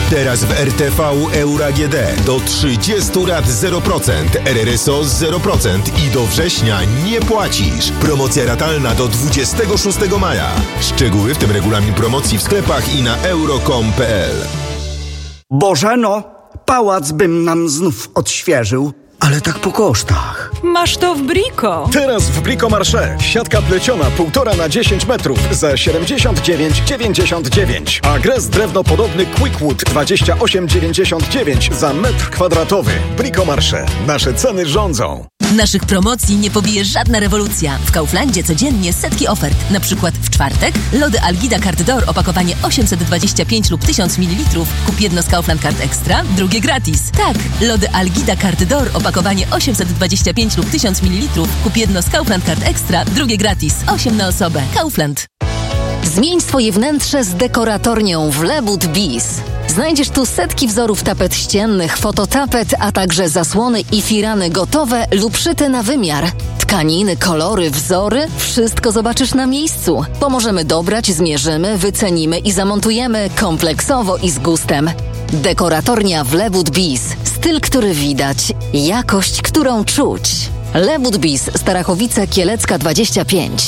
Teraz w RTV Euro AGD do 30 lat 0%, RRSO 0% i do września nie płacisz. Promocja ratalna do 26 maja. Szczegóły, w tym regulamin promocji w sklepach i na euro.com.pl. Bożeno, pałac bym nam znów odświeżył, ale tak po kosztach. Masz to w Brico. Teraz w Brico Marché. Siatka pleciona 1,5 na 10 metrów za 79,99. A gres drewnopodobny Quickwood 28,99 za metr kwadratowy. Brico Marché. Nasze ceny rządzą. Naszych promocji nie pobije żadna rewolucja. W Kauflandzie codziennie setki ofert. Na przykład w czwartek lody Algida Carte d'Or opakowanie 825 lub 1000 ml. Kup jedno z Kaufland Card Extra, drugie gratis. Tak, lody Algida Carte d'Or opakowanie 825 lub 1000 ml. Kup jedno z Kaufland Card Extra, drugie gratis. 8 na osobę. Kaufland. Zmień swoje wnętrze z dekoratornią w Lebud Biz. Znajdziesz tu setki wzorów tapet ściennych, fototapet, a także zasłony i firany gotowe lub szyte na wymiar. Tkaniny, kolory, wzory – wszystko zobaczysz na miejscu. Pomożemy dobrać, zmierzymy, wycenimy i zamontujemy kompleksowo i z gustem. Dekoratornia w Lebud Biz. Styl, który widać. Jakość, którą czuć. Lebud Biz, Starachowice, Kielecka 25.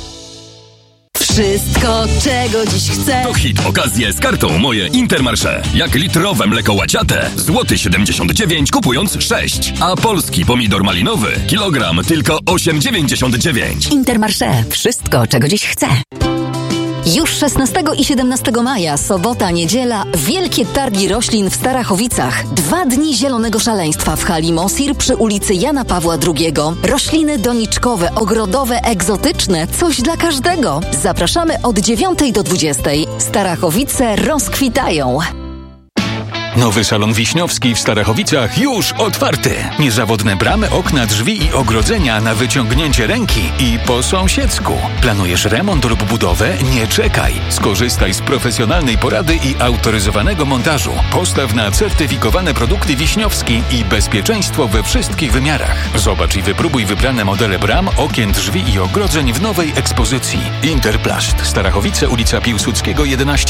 Wszystko, czego dziś chcę. To hit okazje z kartą Moje Intermarché. Jak litrowe mleko łaciate, złoty 79 kupując 6. A polski pomidor malinowy, kilogram tylko 8,99. Intermarché. Wszystko, czego dziś chcę. Już 16 i 17 maja, sobota, niedziela, wielkie targi roślin w Starachowicach. 2 dni zielonego szaleństwa w hali Mosir przy ulicy Jana Pawła II. Rośliny doniczkowe, ogrodowe, egzotyczne, coś dla każdego. Zapraszamy od 9 do 20. Starachowice rozkwitają. Nowy salon Wiśniowski w Starachowicach już otwarty. Niezawodne bramy, okna, drzwi i ogrodzenia na wyciągnięcie ręki i po sąsiedzku. Planujesz remont lub budowę? Nie czekaj. Skorzystaj z profesjonalnej porady i autoryzowanego montażu. Postaw na certyfikowane produkty Wiśniowski i bezpieczeństwo we wszystkich wymiarach. Zobacz i wypróbuj wybrane modele bram, okien, drzwi i ogrodzeń w nowej ekspozycji. Interplast. Starachowice, ulica Piłsudskiego 11.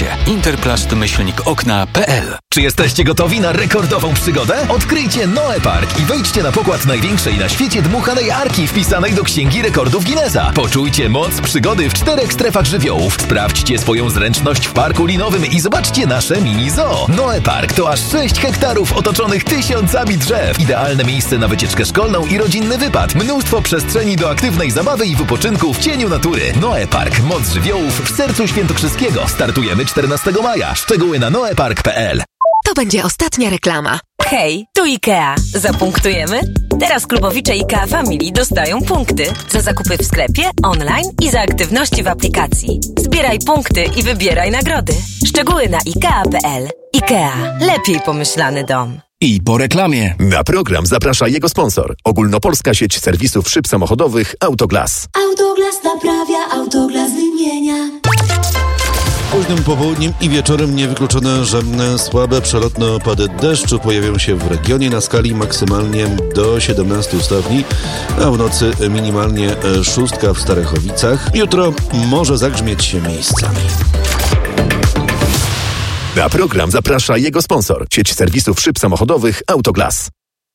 Interplast-okna.pl. Czy jesteście gotowi na rekordową przygodę? Odkryjcie Noe Park i wejdźcie na pokład największej na świecie dmuchanej arki wpisanej do Księgi Rekordów Guinnessa. Poczujcie moc przygody w 4 strefach żywiołów. Sprawdźcie swoją zręczność w parku linowym i zobaczcie nasze mini zoo. Noe Park to aż 6 hektarów otoczonych tysiącami drzew. Idealne miejsce na wycieczkę szkolną i rodzinny wypad. Mnóstwo przestrzeni do aktywnej zabawy i wypoczynku w cieniu natury. Noe Park. Moc żywiołów w sercu świętokrzyskiego. Startujemy 14 maja. Szczegóły na noepark.pl. To będzie ostatnia reklama. Hej, tu IKEA. Zapunktujemy? Teraz klubowicze IKEA Family dostają punkty za zakupy w sklepie, online i za aktywności w aplikacji. Zbieraj punkty i wybieraj nagrody. Szczegóły na IKEA.pl. IKEA. Lepiej pomyślany dom. I po reklamie. Na program zaprasza jego sponsor. Ogólnopolska sieć serwisów szyb samochodowych Autoglas. Autoglas naprawia, Autoglas wymienia. Późnym popołudniem i wieczorem niewykluczone, że słabe, przelotne opady deszczu pojawią się w regionie na skali maksymalnie do 17 stopni, a w nocy minimalnie 6 w Starachowicach. Jutro może zagrzmieć się miejscami. Na program zaprasza jego sponsor. Sieć serwisów szyb samochodowych Autoglas.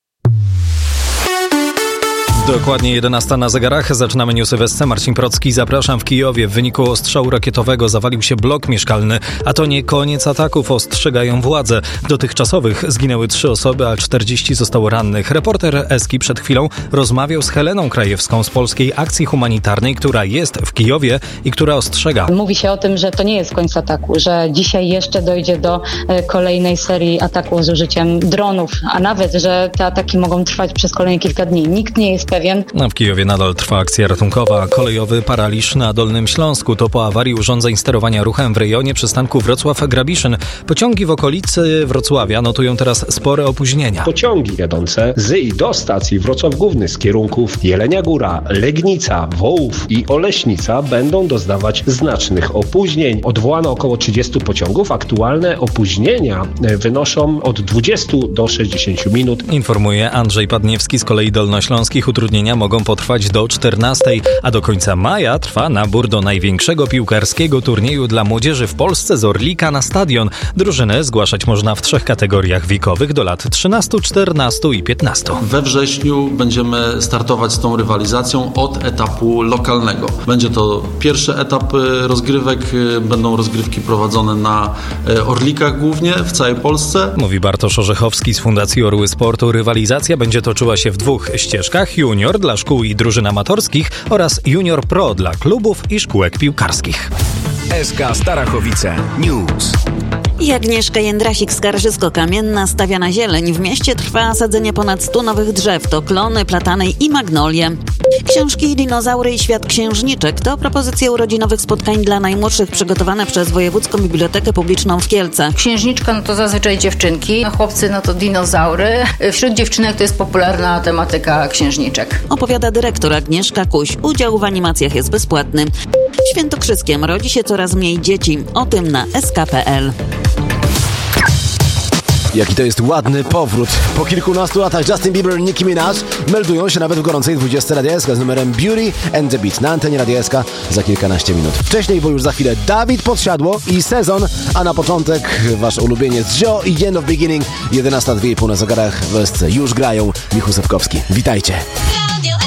Dokładnie 11 na zegarach. Zaczynamy newsy w SC. Marcin Procki. Zapraszam. W Kijowie w wyniku ostrzału rakietowego zawalił się blok mieszkalny, a to nie koniec ataków, ostrzegają władze. Dotychczasowych zginęły 3 osoby, a 40 zostało rannych. Reporter Eski przed chwilą rozmawiał z Heleną Krajewską z Polskiej Akcji Humanitarnej, która jest w Kijowie i która ostrzega. Mówi się o tym, że to nie jest koniec ataku, że dzisiaj jeszcze dojdzie do kolejnej serii ataków z użyciem dronów, a nawet, że te ataki mogą trwać przez kolejne kilka dni. Nikt nie jest pewien. A w Kijowie nadal trwa akcja ratunkowa. Kolejowy paraliż na Dolnym Śląsku. To po awarii urządzeń sterowania ruchem w rejonie przystanku Wrocław-Grabiszyn. Pociągi w okolicy Wrocławia notują teraz spore opóźnienia. Pociągi jadące z i do stacji Wrocław Główny z kierunków Jelenia Góra, Legnica, Wołów i Oleśnica będą doznawać znacznych opóźnień. Odwołano około 30 pociągów. Aktualne opóźnienia wynoszą od 20 do 60 minut. Informuje Andrzej Padniewski z Kolei Dolnośląskich. utrudnienia mogą potrwać do 14, a do końca maja trwa nabór do największego piłkarskiego turnieju dla młodzieży w Polsce z Orlika na stadion. Drużynę zgłaszać można w 3 kategoriach wiekowych do lat 13, 14 i 15. We wrześniu będziemy startować z tą rywalizacją od etapu lokalnego. Będzie to pierwszy etap rozgrywek, będą rozgrywki prowadzone na Orlikach głównie w całej Polsce. Mówi Bartosz Orzechowski z Fundacji Orły Sportu. Rywalizacja będzie toczyła się w 2 ścieżkach: junior dla szkół i drużyn amatorskich oraz junior pro dla klubów i szkółek piłkarskich. SK Starachowice News. I Agnieszka Jędrasik z Karżysko-Kamienna stawia na zieleń. W mieście trwa sadzenie ponad 100 nowych drzew. To klony, platany i magnolie. Książki Dinozaury i świat księżniczek to propozycje urodzinowych spotkań dla najmłodszych przygotowane przez Wojewódzką Bibliotekę Publiczną w Kielcach. Księżniczka to zazwyczaj dziewczynki, a chłopcy to dinozaury. Wśród dziewczynek to jest popularna tematyka księżniczek. Opowiada dyrektor Agnieszka Kuś. Udział w animacjach jest bezpłatny. W Świętokrzyskiem rodzi się coraz mniej dzieci. O tym na sk.pl. Jaki to jest ładny powrót. Po kilkunastu latach Justin Bieber i Nicki Minaj meldują się nawet w gorącej 20 Radia SK z numerem Beauty and the Beat na antenie Radia SK za kilkanaście minut. Wcześniej, bo już za chwilę Dawid Podsiadło i Sezon, a na początek wasz ulubieniec Joe i End of Beginning. 11:02 na zegarach w SC już grają. Michał Sewkowski. Witajcie.